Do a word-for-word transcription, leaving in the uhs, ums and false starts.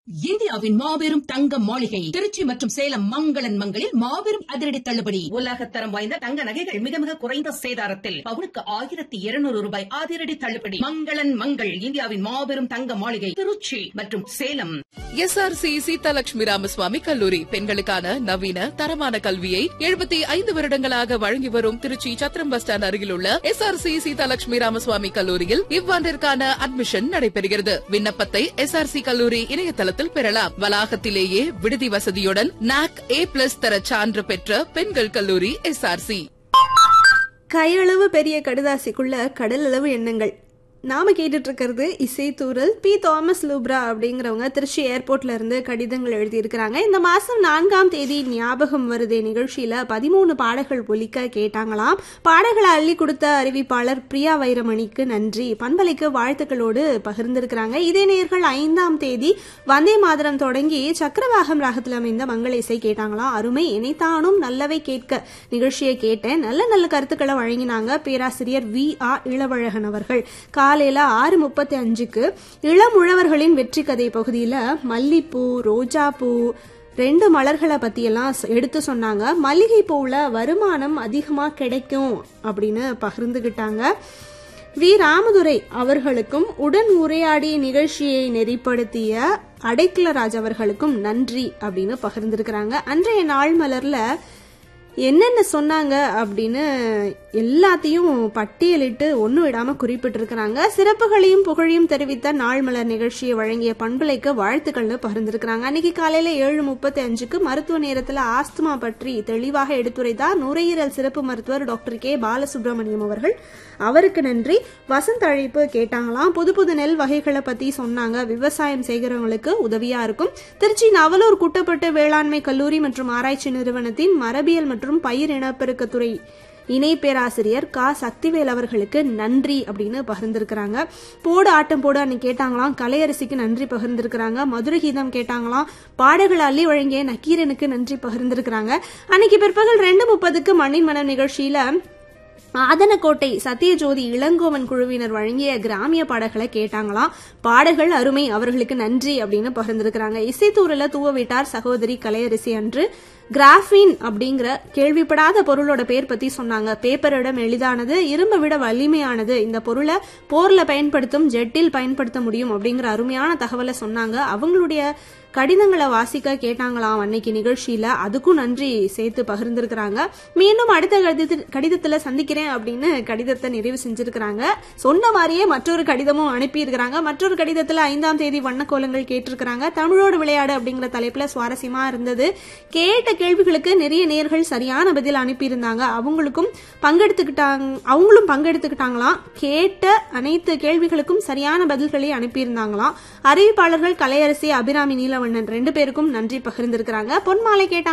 இந்தியாவின் மாபெரும் தங்க மாளிகை திருச்சி மற்றும் சேலம் மங்களன் மங்களில் மாபெரும் அதிரடி தள்ளுபடி. உலகத்தரம் வாய்ந்த தங்க நகைகள் மிக மிக குறைந்த சேதாரத்தில் பவுனுக்கு ஆயிரத்தி இருநூறு ரூபாய் அதிரடி தள்ளுபடி. மங்களன் மங்கள் இந்தியாவின் மாபெரும் தங்க மாளிகை திருச்சி மற்றும் Salem. S R C Seethalakshmi Ramaswamy கல்லூரி பெண்களுக்கான நவீன தரமான கல்வியை எழுபத்தி ஐந்து வருடங்களாக வழங்கி வரும் திருச்சி சத்திரம் பஸ் ஸ்டாண்ட் அருகில் உள்ள S R C Seethalakshmi Ramaswamy கல்லூரியில் இவ்வாண்டிற்கான அட்மிஷன் நடைபெறுகிறது. விண்ணப்பத்தை எஸ் ஆர் சி கல்லூரி இணையதளத்தில் பெறலாம். வளாகத்திலேயே விடுதி வசதியுடன் நாக் ஏ பிளஸ் தர சான்று பெற்ற பெண்கள் கல்லூரி எஸ் ஆர் சி. கையளவு பெரிய கடுதாசிக்குள்ள கடல் அளவு எண்ணங்கள். நாம கேட்டுட்டு இருக்கிறது இசைத்தூரல். பி தாமஸ் லூப்ரா அப்படிங்கிறவங்க திருச்சி ஏர்போர்ட்ல இருந்து கடிதங்கள் எழுதியிருக்கிறாங்க. இந்த மாசம் நான்காம் தேதி ஞாபகம் வருதே நிகழ்ச்சியில பதிமூணு பாடல்கள் ஒலிக்க கேட்டாங்களாம். பாடல்களை அள்ளி கொடுத்த அறிவிப்பாளர் பிரியா வைரமணிக்கு நன்றி, பண்பலைக்கு வாழ்த்துக்களோடு பகிர்ந்திருக்கிறாங்க. இதே நேர்கள் ஐந்தாம் தேதி வந்தே மாதரம் தொடங்கி சக்கரவாகம் ராகத்தில் அமைந்த மங்கள இசை கேட்டாங்களாம். அருமை, இணைத்தானும் நல்லவை கேட்க நிகழ்ச்சியை கேட்டேன். நல்ல நல்ல கருத்துக்களை வழங்கினாங்க பேராசிரியர் வி ஆ இளவழகன் அவர்கள். காலையில ஆறு முப்பத்தி அஞ்சுக்கு இளமுழவர்களின் வெற்றி கதை பகுதியில மல்லிப்பூ, ரோஜா பூ, ரெண்டு மலர்களை பத்தியெல்லாம் எடுத்து சொன்னாங்க. மல்லிகை பூவுல வருமானம் அதிகமா கிடைக்கும் அப்படின்னு பகிர்ந்துகிட்டாங்க. வி ராமதுரை அவர்களுக்கும் உடன் உரையாடிய நிகழ்ச்சியை நெறிப்படுத்திய அடைக்கலராஜ் அவர்களுக்கும் நன்றி அப்படின்னு பகிர்ந்திருக்கிறாங்க. அன்றைய நாள் மலர்ல என்னென்ன சொன்னாங்க அப்படின்னு எல்லாத்தையும் பட்டியலிட்டு ஒன்னும் விடாம குறிப்பிட்டிருக்கிறாங்க. சிறப்புகளையும் புகழையும் தெரிவித்த நாள் மலர் நிகழ்ச்சியை வழங்கிய பண்பலைக்கு வாழ்த்துக்கள்னு பகிர்ந்திருக்கிறாங்க. அன்னைக்கு காலையில ஏழு முப்பத்தி அஞ்சுக்கு மருத்துவ நேரத்துல ஆஸ்துமா பற்றி தெளிவாக எடுத்துரைத்தார் நுரையீரல் சிறப்பு மருத்துவர் டாக்டர் கே பாலசுப்ரமணியம் அவர்கள். அவருக்கு நன்றி. வசந்த அழைப்பு கேட்டாங்களாம். புது புது நெல் வகைகளை பத்தி சொன்னாங்க. விவசாயம் செய்கிறவங்களுக்கு உதவியா இருக்கும். திருச்சி நவலூர் குட்டப்பட்டு வேளாண்மை கல்லூரி மற்றும் ஆராய்ச்சி நிறுவனத்தின் மரபியல் மற்றும் பயிர் இனப்பெருக்கத்துறை இணை பேராசிரியர் கா சக்திவேல் அவர்களுக்கு நன்றி அப்படின்னு பகிர்ந்திருக்கிறாங்க. போடு ஆட்டம் போடு அன்னைக்கு கேட்டாங்களாம். கலையரசிக்கு நன்றி பகிர்ந்திருக்கிறாங்க. மதுரை கீதம் கேட்டாங்களாம். பாடல்கள் அள்ளி வழங்கிய நக்கீரனுக்கு நன்றி பகிர்ந்திருக்கிறாங்க. அன்னைக்கு பிற்பகல் ரெண்டு முப்பதுக்கு மண்ணின் மனம் நிகழ்ச்சியில ஆதனக்கோட்டை சத்தியஜோதி இளங்கோவன் குழுவினர் வழங்கிய கிராமிய பாடல்களை கேட்டாங்களாம். பாடல்கள் அருமை, அவர்களுக்கு நன்றி அப்படின்னு பகிர்ந்திருக்கிறாங்க. இசைத்தூரில் தூவ விட்டார் சகோதரி கலையரசி. அன்று கிராஃபின் அப்படிங்கிற கேள்விப்படாத பொருளோட பேர் பத்தி சொன்னாங்க. பேப்பரிடம் எளிதானது, இரும்பை விட வலிமையானது, இந்த பொருளை போர்ல பயன்படுத்தும் ஜெட்டில் பயன்படுத்த முடியும் அப்படிங்கிற அருமையான தகவலை சொன்னாங்க. அவங்களுடைய கடிதங்களை வாசிக்க கேட்டாங்களாம் அன்னைக்கு நிகழ்ச்சியில. அதுக்கும் நன்றி சேர்த்து பகிர்ந்திருக்கிறாங்க. மீண்டும் அடுத்த கடிதத்துல சந்திக்கிறேன் அப்படின்னு கடிதத்தை நிறைவு செஞ்சிருக்கிறாங்க. சொன்ன மாதிரியே மற்றொரு கடிதமும் அனுப்பியிருக்கிறாங்க. மற்றொரு கடிதத்துல ஐந்தாம் தேதி வண்ணக்கோலங்கள் கேட்டிருக்கிறாங்க. தமிழோடு விளையாடு அப்படிங்கிற தலைப்புல சுவாரஸ்யமா இருந்தது. கேட்ட கேள்விகளுக்கு நிறைய நேர்கள் சரியான பதில் அனுப்பியிருந்தாங்க. அவங்களுக்கும் பங்கெடுத்துக்கிட்டாங்க அவங்களும் பங்கெடுத்துக்கிட்டாங்களாம். கேட்ட அனைத்து கேள்விகளுக்கும் சரியான பதில்களை அனுப்பியிருந்தாங்களாம். அறிவிப்பாளர்கள் கலையரசி, அபிராமி நீலவண்ணன் ரெண்டு பேருக்கும் நன்றி பகிர்ந்திருக்கிறாங்க. பொன்மாலை கேட்டாங்க.